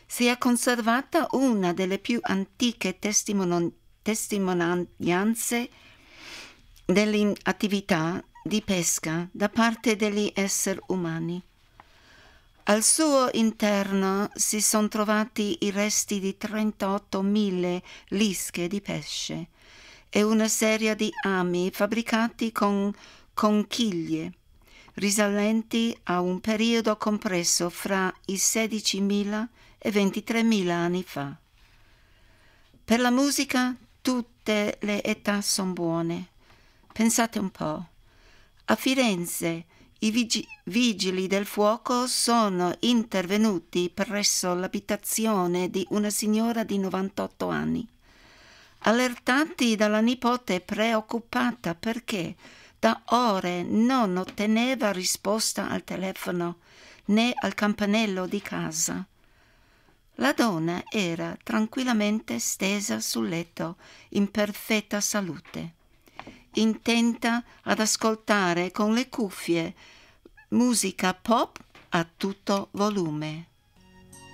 Si è conservata una delle più antiche testimonianze dell'attività di pesca da parte degli esseri umani. Al suo interno si sono trovati i resti di 38.000 lische di pesce e una serie di ami fabbricati con conchiglie, risalenti a un periodo compreso fra i 16.000 e 23.000 anni fa. Per la musica tutte le età sono buone. Pensate un po'. A Firenze i vigili del fuoco sono intervenuti presso l'abitazione di una signora di 98 anni, allertati dalla nipote preoccupata perché da ore non otteneva risposta al telefono né al campanello di casa. La donna era tranquillamente stesa sul letto, in perfetta salute, intenta ad ascoltare con le cuffie musica pop a tutto volume.